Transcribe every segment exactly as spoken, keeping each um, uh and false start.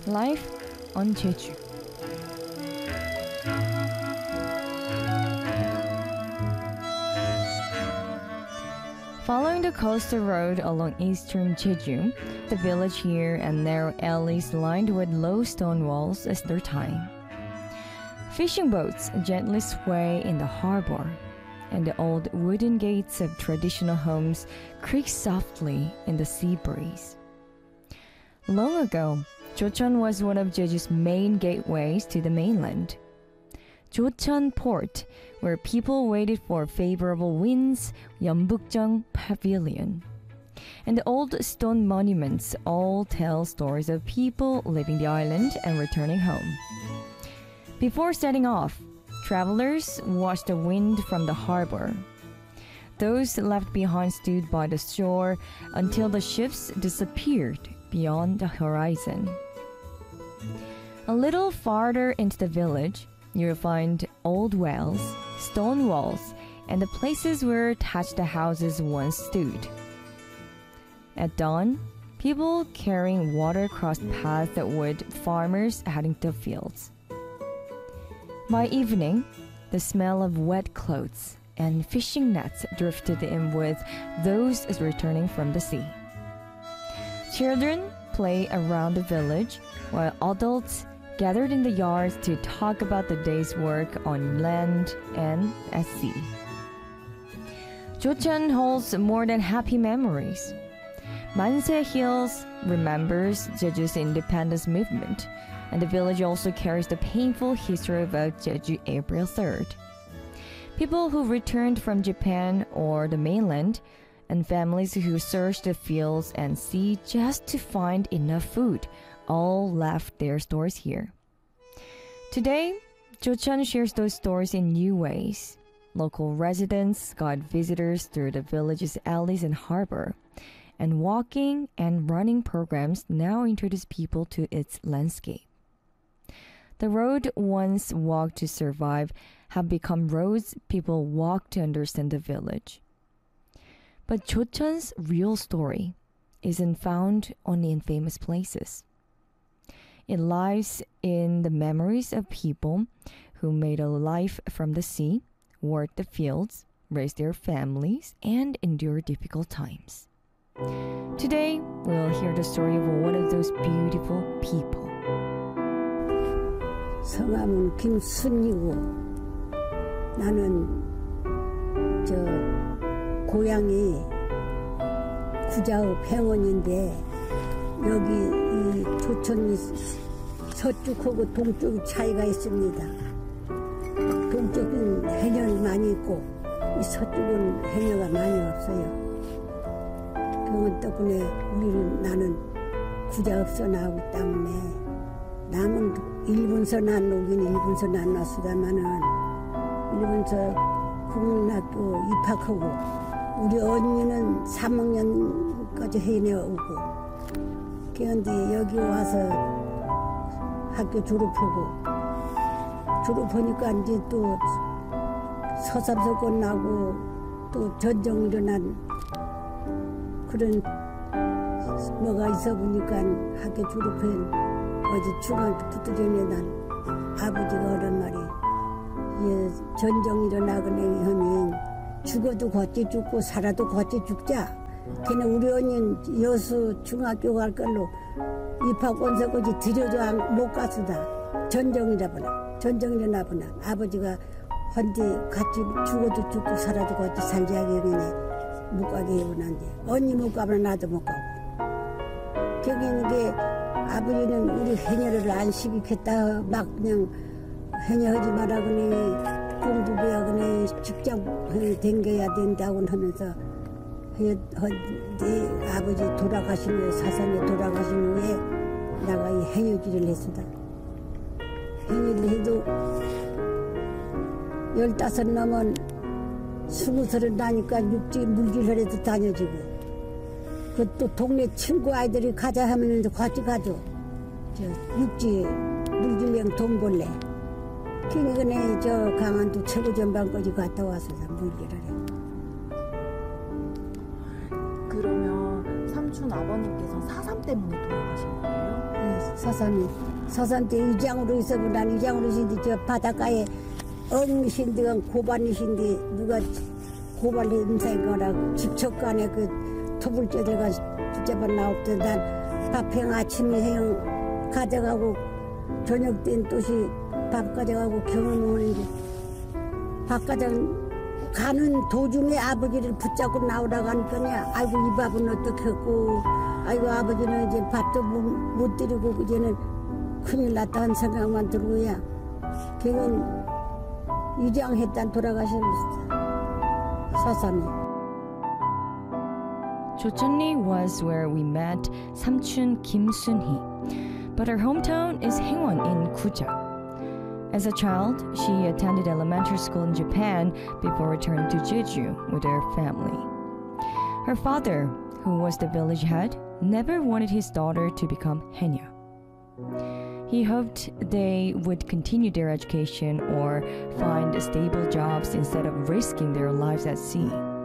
Life on Jeju. Following the coastal road along eastern Jeju, the village here and narrow alleys lined with low stone walls is their time. Fishing boats gently sway in the harbor, and the old wooden gates of traditional homes creak softly in the sea breeze. Long ago, Jocheon was one of Jeju's main gateways to the mainland. Jocheon Port, where people waited for favorable winds, Yeonbukjeong Pavilion. And the old stone monuments all tell stories of people leaving the island and returning home. Before setting off, travelers watched the wind from the harbor. Those left behind stood by the shore until the ships disappeared beyond the horizon. A little farther into the village, you'll find old wells, stone walls, and the places where thatched houses once stood. At dawn, people carrying water crossed paths with farmers heading to fields. By evening, the smell of wet clothes and fishing nets drifted in with those returning from the sea. Children play around the village, while adults gathered in the yards to talk about the day's work on land and at sea. Jocheon holds more than happy memories. Manse Hills remembers Jeju's independence movement, and the village also carries the painful history of Jeju April third. People who returned from Japan or the mainland, and families who searched the fields and sea just to find enough food, all left their stories here. Today, Jocheon shares those stories in new ways. Local residents guide visitors through the village's alleys and harbor, and walking and running programs now introduce people to its landscape. The road once walked to survive have become roads people walk to understand the village. But Jocheon's real story isn't found only in famous places. It lies in the memories of people who made a life from the sea, worked the fields, raised their families, and endured difficult times. Today, we'll hear the story of one of those beautiful people. 성함은 김순이고 나는 저 고향이 구자읍 병원인데 여기 이 조천이 서쪽하고 동쪽이 차이가 있습니다. 동쪽은 해녀가 많이 있고 이 서쪽은 해녀가 많이 없어요. 병원 덕분에 우리는 나는 구자읍서 나오기 때문에 남은 일본서 난 오긴 일본서 난 왔으다마는 일본서 국민학교 입학하고 우리 언니는 삼 학년까지 해내오고 그런데 여기 와서 학교 졸업하고 졸업하니까 이제 또 서삼서권 나고 또 전쟁 일어난 그런 뭐가 있어 보니까 학교 졸업한 어제 중학교부터 전에 난 아버지가 하는 말이 예, 전쟁 일어나거나 하면 죽어도 같이 죽고 살아도 같이 죽자. 걔는 우리 언니는 여수 중학교 갈 걸로 입학원서까지 들여도 못 갔으다. 전쟁이라보나 전쟁이라나 보나 아버지가 헌데 같이 죽어도 죽고 살아도 같이 살자 하기에는 못 가게 해보는데 언니 못 가면 나도 못 가고 거기 있는 게 아버지는 우리 해녀를 안 시키겠다 막 그냥 해녀하지 말라고니 공부해야거니 직장 댕겨야 된다고 하면서 내 아버지 돌아가신 후에 사상에 돌아가신 후에 나가 이 해녀질을 했었다. 해녀를 해도 열다섯 넘은 스무 살을 나니까 육지 물질을 해도 다녀지고 그 또 동네 친구 아이들이 가자 하면 같이 가죠. 저 육지 물질량 돈 벌래. 그러니까 저 강원도 최고 전방까지 갔다 와서 물질을 해. 그러면 삼촌 아버님께서 사삼 때문에 돌아가신 거예요? 예, 사삼이 사삼 때 이장으로 있었고 난 이장으로 있는데 저 바닷가에 엉신데가 고반이신데 누가 고발에 인사인 거라고 집척간에 그 토불쩌들가 붙잡아 나왔던 난 밥행 아침에 해영 가져가고 저녁 땐 또시 밥 가져가고 경험 오는데 밥 가져 가는 도중에 아버지를 붙잡고 나오라고 하니까 아이고 이 밥은 어떻게 했고 아이고 아버지는 이제 밥도 못, 못 드리고 이제는 큰일 났다는 생각만 들고야 걔는 이장했단 돌아가셨어 사삼이. Jocheonri was where we met Samchun Kim Sun-hee, but her hometown is Haewon in Kuja. As a child, she attended elementary school in Japan before returning to Jeju with her family. Her father, who was the village head, never wanted his daughter to become haenyeo. He hoped they would continue their education or find stable jobs instead of risking their lives at sea.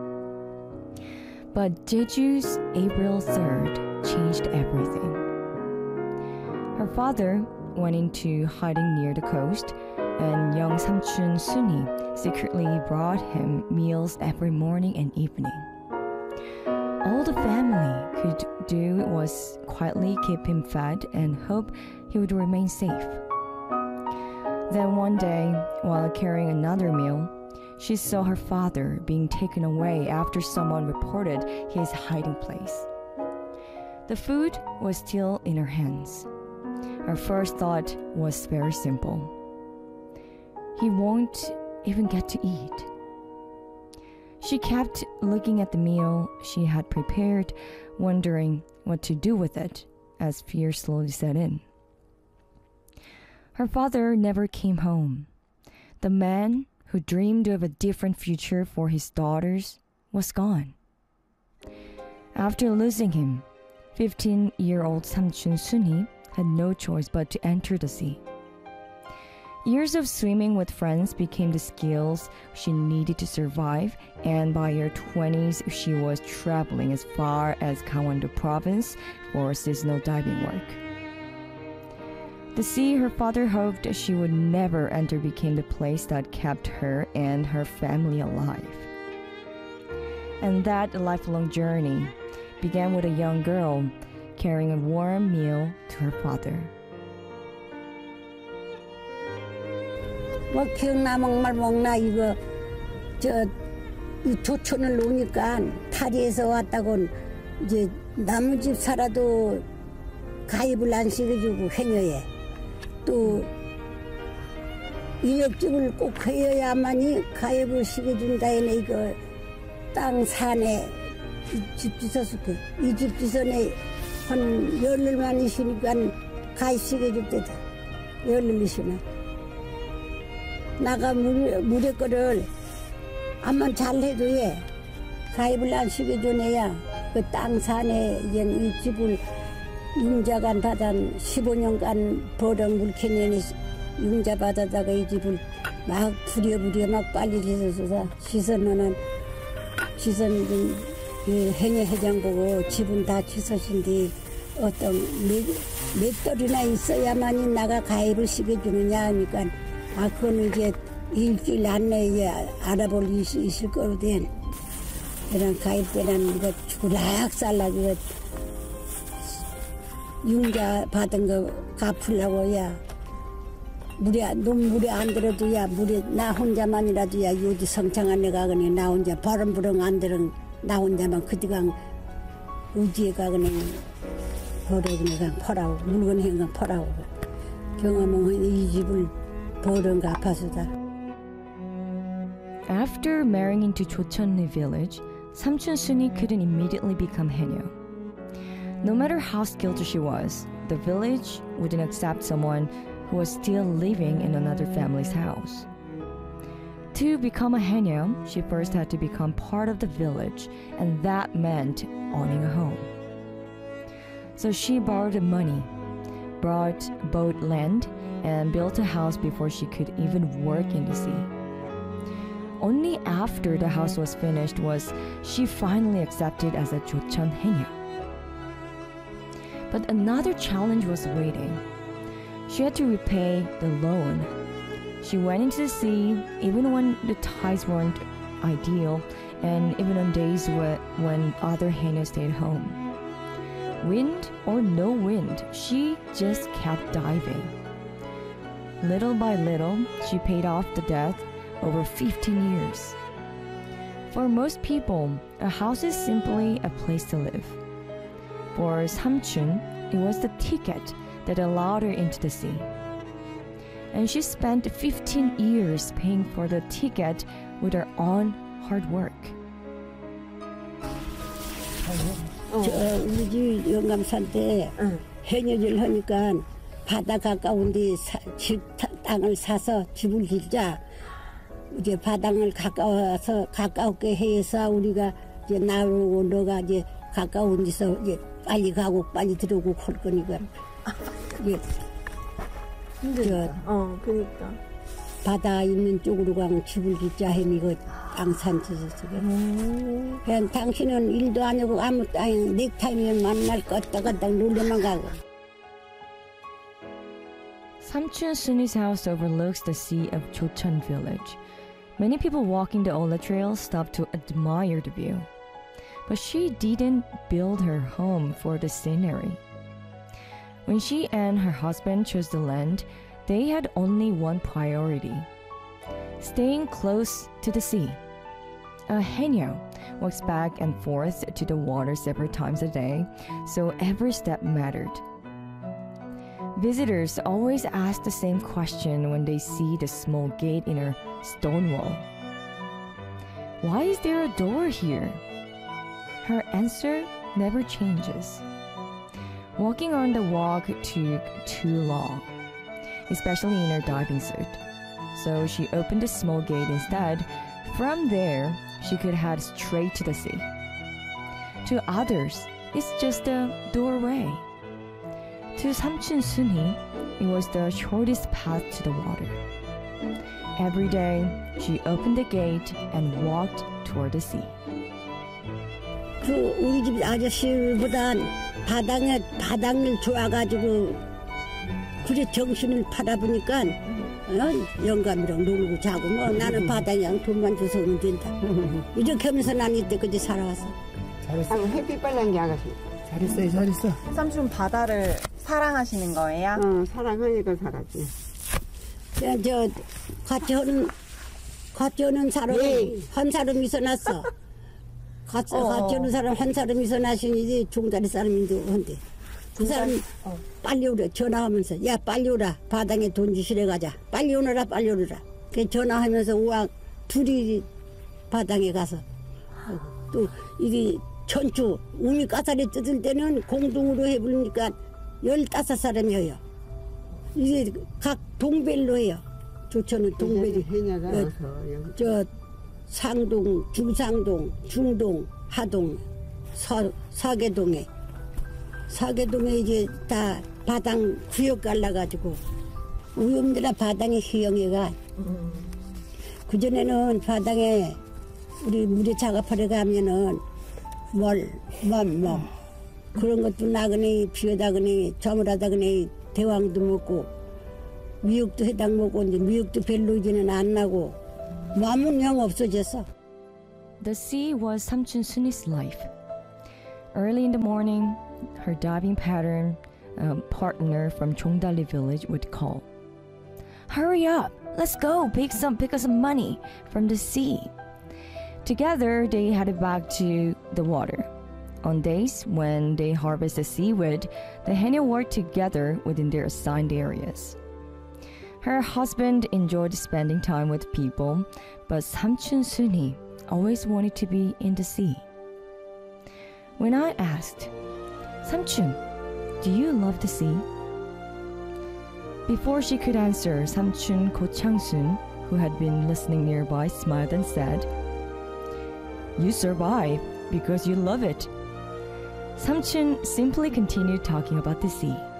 But Jeju's April third changed everything. Her father went into hiding near the coast, and young Samchun Sun-hee secretly brought him meals every morning and evening. All the family could do was quietly keep him fed and hope he would remain safe. Then one day, while carrying another meal, she saw her father being taken away after someone reported his hiding place. The food was still in her hands. Her first thought was very simple. He won't even get to eat. She kept looking at the meal she had prepared, wondering what to do with it as fear slowly set in. Her father never came home. The man who dreamed of a different future for his daughters was gone. After losing him, fifteen-year-old Samchun Sun-hee had no choice but to enter the sea. Years of swimming with friends became the skills she needed to survive, and by her twenties, she was traveling as far as Gangwon-do province for seasonal diving work. The sea her father hoped she would never enter became the place that kept her and her family alive. And that lifelong journey began with a young girl carrying a warm meal to her father. 뭐 기억나 먹말 먹나 이거 저 이 조촌을 오니까 파리에서 왔다곤 이제 나무집 살아도 가입을 안 시켜주고 해녀에 또 인력집을 꼭 해야만이 가입을 시켜준다 해네 이거 땅 산에 집 지서줄게 이 집 지선에 한 열흘만 있으니까 가입 시켜줄 때다 열흘 있으나 나가 물, 물에 거를 암만 잘해도 예 가입을 안 시켜주네야 그 땅 산에 이제 이 집을 융자간 받은 십오 년간 버럭 물캐년에 융자 받아다가 이 집을 막 부려부려 막 빨리 씻어서 씻어놓는 씻은 그 해녀 회장 보고 집은 다 씻으신데 어떤 몇, 몇 떨이나 있어야만이 나가 가입을 시켜주느냐 하니까 아, 그건 이제 일주일 안내에 알아볼 일 있을 거거든. 그런 가입 때는 이거 주락 살라고 융자 받은 거 갚으려고 야. 물에, 너무 물에 안 들어도 야, 물에 나 혼자만이라도 야, 요지 성창한 데 가거니 나 혼자 바람 부렁 안 들은 나 혼자만 그디강 의지에 가거니 버려 그냥 퍼라고 물건 행강 퍼라고 경험은 이 집을 After marrying into Jocheonri village, Samchun Sun-hee couldn't immediately become haenyeo. No matter how skilled she was, the village wouldn't accept someone who was still living in another family's house. To become a haenyeo, she first had to become part of the village, and that meant owning a home. So she borrowed money, bought boat land, and built a house before she could even work in the sea. Only after the house was finished was she finally accepted as a Jocheon haenyeo. But another challenge was waiting. She had to repay the loan. She went into the sea even when the tides weren't ideal and even on days wh- when other haenyeo stayed home. Wind or no wind, she just kept diving. Little by little, she paid off the debt over fifteen years. For most people, a house is simply a place to live. For Samchun, it was the ticket that allowed her into the sea. And she spent fifteen years paying for the ticket with her own hard work. 저 우리 집 영감산 때 해녀질 하니까 바다 가까운데 사, 집 타, 땅을 사서 집을 짓자. 이제 바다를 가까워서 가깝게 해서 우리가 이제 나오고 너가 이제 가까운 데서 이제 빨리 가고 빨리 들어오고 할 거니까 이제 저 어, 그러니까. 바다 있는 쪽으로 가면 집을 짓자 해니 그 땅산 짓었어. 그냥 당신은 일도 안 하고 아무 땅에 넥타이면 만날 거 따가딱 놀러만 가고. Samchun Suni's house overlooks the sea of Chochon village. Many people walking the Ola Trail stop to admire the view. But she didn't build her home for the scenery. When she and her husband chose the land, they had only one priority: staying close to the sea. A haenyeo walks back and forth to the water several times a day, so every step mattered. Visitors always ask the same question when they see the small gate in her stone wall. Why is there a door here? Her answer never changes. Walking on the walk took too long, especially in her diving suit. So she opened the small gate instead. From there, she could head straight to the sea. To others, it's just a doorway. To Samchun Suni, it was the shortest path to the water. Every day, she opened the gate and walked toward the sea. 그 우리 집 아저씨보단 바닥에 바닥을 좋아가지고 그래 정신을 팔아보니까 어? 영감이랑 놀고 자고 뭐 나는 바닥에 돈만 줘서 오면 된다. 이렇게 하면서 난 이때까지 살아왔어. 잘했어. 햇빛 발란 게 아가씨. 잘했어요, 잘했어. 삼촌 바다를 사랑하시는 거예요? 어, 사랑하니까 살았지. 저, 저 같이 하는 같이 하는 사람 예. 한 사람 있어놨어. 같이 어. 같이 하는 사람 한 사람 있어놨으니 종다리 사람인데 한데 그 사람 어. 빨리 오래 전화하면서 야 빨리 오라 바닥에 돈 주시러 가자 빨리 오너라 빨리 오너라. 그 전화하면서 우악 둘이 바닥에 가서 또 이게 천추 우미 가사리 뜯을 때는 공동으로 해보니까 열다섯 사람이에요. 이게 각 동별로 해요. 조천은 동별이. 해녀가 어, 와서 여기. 저 상동, 중상동, 중동, 하동, 서, 서계동에 서계동에 이제 다 바당 구역 갈라가지고 우염들아 바당에 희영이가 음. 그전에는 바당에 우리 물에 작업하러 가면은 뭘, 멈, 멈. 그런 것도 나그네, 비어다그네, 저물하다그네, 대왕도 먹고, 미역도 해당 먹고, 이제 미역도 별로 이제는 안 나고, 마음은 영 없어졌어. The sea was Samchun Suni's life. Early in the morning, her diving pattern um, partner from Chongdali village would call. Hurry up! Let's go pick some, pick up some money from the sea. Together, they headed back to the water. On days when they harvest the seaweed, the haenyeo worked together within their assigned areas. Her husband enjoyed spending time with people, but Samchun Suni always wanted to be in the sea. When I asked, Samchun, do you love the sea? Before she could answer, Samchun Ko Chang-sun, who had been listening nearby, smiled and said, You survive because you love it. Samchun simply continued talking about the sea.